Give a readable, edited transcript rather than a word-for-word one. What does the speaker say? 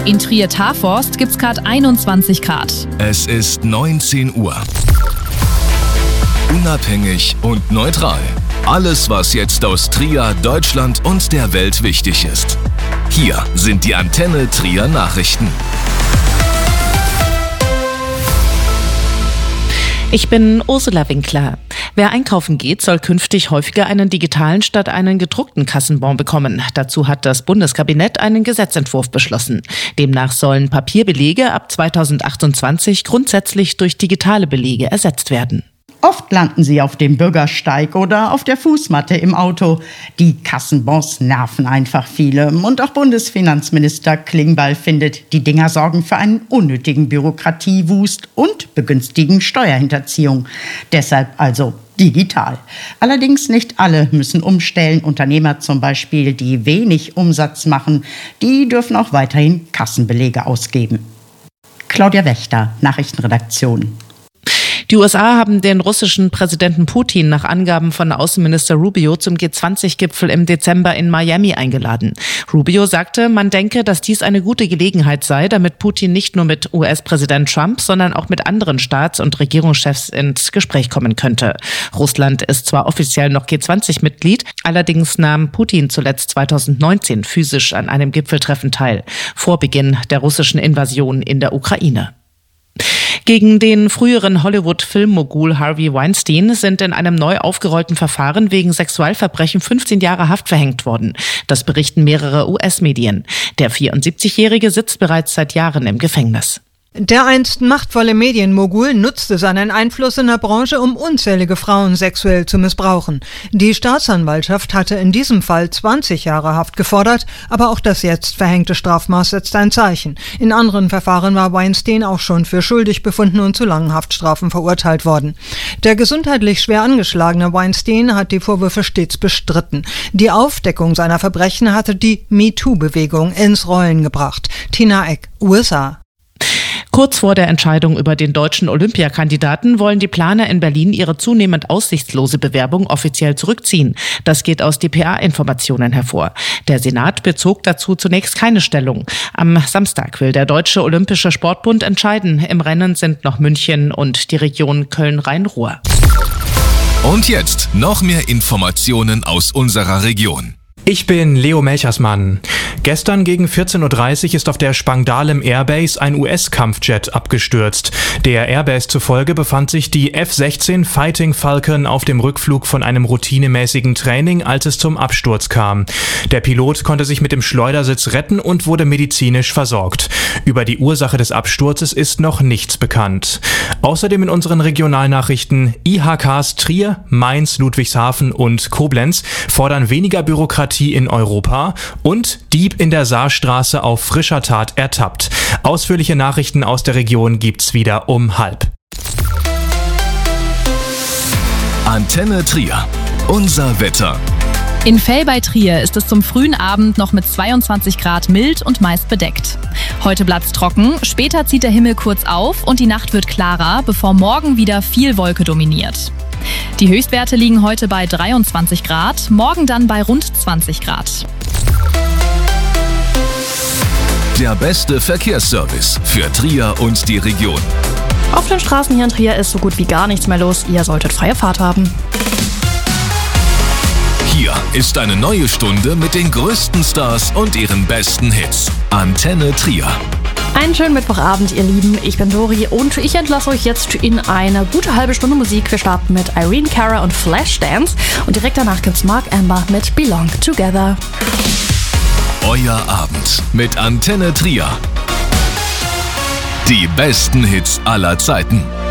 In Trier-Taforst gibt's gerade 21 Grad. Es ist 19 Uhr. Unabhängig und neutral. Alles, was jetzt aus Trier, Deutschland und der Welt wichtig ist. Hier sind die Antenne Trier Nachrichten. Ich bin Ursula Winkler. Wer einkaufen geht, soll künftig häufiger einen digitalen statt einen gedruckten Kassenbon bekommen. Dazu hat das Bundeskabinett einen Gesetzentwurf beschlossen. Demnach sollen Papierbelege ab 2028 grundsätzlich durch digitale Belege ersetzt werden. Oft landen sie auf dem Bürgersteig oder auf der Fußmatte im Auto. Die Kassenbons nerven einfach viele. Und auch Bundesfinanzminister Klingbeil findet, die Dinger sorgen für einen unnötigen Bürokratiewust und begünstigen Steuerhinterziehung. Deshalb also digital. Allerdings nicht alle müssen umstellen. Unternehmer zum Beispiel, die wenig Umsatz machen, die dürfen auch weiterhin Kassenbelege ausgeben. Claudia Wächter, Nachrichtenredaktion. Die USA haben den russischen Präsidenten Putin nach Angaben von Außenminister Rubio zum G20-Gipfel im Dezember in Miami eingeladen. Rubio sagte, man denke, dass dies eine gute Gelegenheit sei, damit Putin nicht nur mit US-Präsident Trump, sondern auch mit anderen Staats- und Regierungschefs ins Gespräch kommen könnte. Russland ist zwar offiziell noch G20-Mitglied, allerdings nahm Putin zuletzt 2019 physisch an einem Gipfeltreffen teil, vor Beginn der russischen Invasion in der Ukraine. Gegen den früheren Hollywood-Filmmogul Harvey Weinstein sind in einem neu aufgerollten Verfahren wegen Sexualverbrechen 15 Jahre Haft verhängt worden. Das berichten mehrere US-Medien. Der 74-Jährige sitzt bereits seit Jahren im Gefängnis. Der einst machtvolle Medienmogul nutzte seinen Einfluss in der Branche, um unzählige Frauen sexuell zu missbrauchen. Die Staatsanwaltschaft hatte in diesem Fall 20 Jahre Haft gefordert, aber auch das jetzt verhängte Strafmaß setzt ein Zeichen. In anderen Verfahren war Weinstein auch schon für schuldig befunden und zu langen Haftstrafen verurteilt worden. Der gesundheitlich schwer angeschlagene Weinstein hat die Vorwürfe stets bestritten. Die Aufdeckung seiner Verbrechen hatte die MeToo-Bewegung ins Rollen gebracht. Tina Eck, USA. Kurz vor der Entscheidung über den deutschen Olympiakandidaten wollen die Planer in Berlin ihre zunehmend aussichtslose Bewerbung offiziell zurückziehen. Das geht aus dpa-Informationen hervor. Der Senat bezog dazu zunächst keine Stellung. Am Samstag will der Deutsche Olympische Sportbund entscheiden. Im Rennen sind noch München und die Region Köln-Rhein-Ruhr. Und jetzt noch mehr Informationen aus unserer Region. Ich bin Leo Melchersmann. Gestern gegen 14.30 Uhr ist auf der Spangdahlem Airbase ein US-Kampfjet abgestürzt. Der Airbase zufolge befand sich die F-16 Fighting Falcon auf dem Rückflug von einem routinemäßigen Training, als es zum Absturz kam. Der Pilot konnte sich mit dem Schleudersitz retten und wurde medizinisch versorgt. Über die Ursache des Absturzes ist noch nichts bekannt. Außerdem in unseren Regionalnachrichten: IHKs Trier, Mainz, Ludwigshafen und Koblenz fordern weniger Bürokratie in Europa und Dieb in der Saarstraße auf frischer Tat ertappt. Ausführliche Nachrichten aus der Region gibt's wieder um 12:30. Antenne Trier. Unser Wetter. In Fell bei Trier ist es zum frühen Abend noch mit 22 Grad mild und meist bedeckt. Heute bleibt's trocken, später zieht der Himmel kurz auf und die Nacht wird klarer, bevor morgen wieder viel Wolke dominiert. Die Höchstwerte liegen heute bei 23 Grad, morgen dann bei rund 20 Grad. Der beste Verkehrsservice für Trier und die Region. Auf den Straßen hier in Trier ist so gut wie gar nichts mehr los. Ihr solltet freie Fahrt haben. Hier ist eine neue Stunde mit den größten Stars und ihren besten Hits. Antenne Trier. Einen schönen Mittwochabend, ihr Lieben. Ich bin Dori und ich entlasse euch jetzt in eine gute halbe Stunde Musik. Wir starten mit Irene Cara und Flashdance und direkt danach gibt's Mark Amber mit Belong Together. Euer Abend mit Antenne Trier. Die besten Hits aller Zeiten.